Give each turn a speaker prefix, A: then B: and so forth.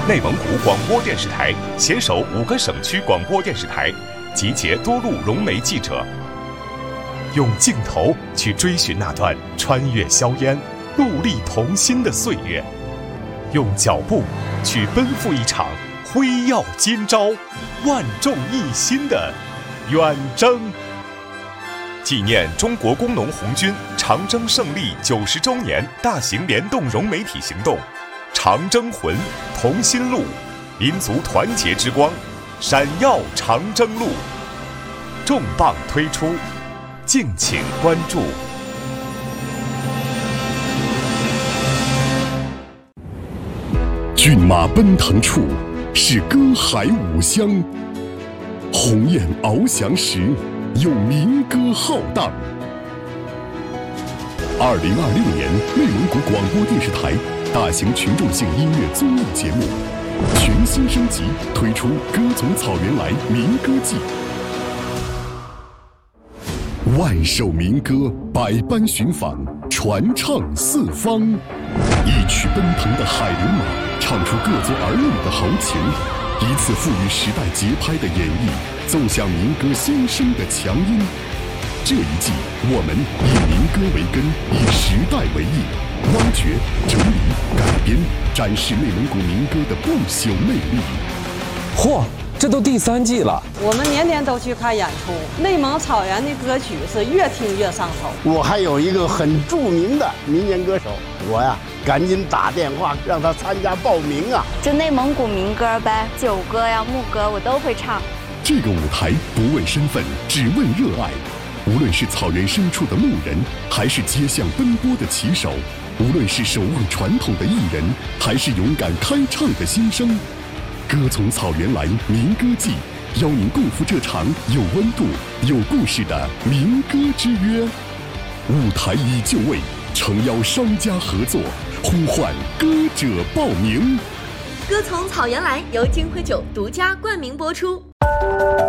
A: 内蒙古广播电视台携手5个省区广播电视台，集结多路融媒记者，用镜头去追寻那段穿越硝烟、戮力同心的岁月，用脚步去奔赴一场辉耀今朝、万众一心的远征。纪念中国工农红军长征胜利90周年大型联动融媒体行动，长征魂，同心路，民族团结之光，闪耀长征路，重磅推出，敬请关注。
B: 骏马奔腾处，是歌海五乡；鸿雁翱翔时，有民歌浩荡。2026年内蒙古广播电视台大型群众性音乐综艺节目全新升级，推出《歌从草原来》民歌季。万首民歌，百般寻访，传唱四方。一曲奔腾的海流马，唱出各族儿女的豪情，一次赋予时代节拍的演绎，奏响民歌先声的强音。这一季，我们以民歌为根，以时代为翼，挖掘、整理、改编，展示内蒙古民歌的不朽魅力。
C: 嚯，这都第3季了！
D: 我们年年都去看演出，内蒙草原的歌曲是越听越上头。
E: 我还有一个很著名的民间歌手，我呀赶紧打电话让他参加报名啊！
F: 就内蒙古民歌呗，酒歌呀、牧歌我都会唱。
B: 这个舞台不问身份，只问热爱。无论是草原深处的牧人，还是街巷奔波的骑手，无论是守望传统的艺人，还是勇敢开唱的新生，歌从草原来民歌季，邀您共赴这场有温度、有故事的民歌之约。舞台已就位，诚邀商家合作，呼唤歌者报名。
G: 歌从草原来由金辉酒独家冠名播出。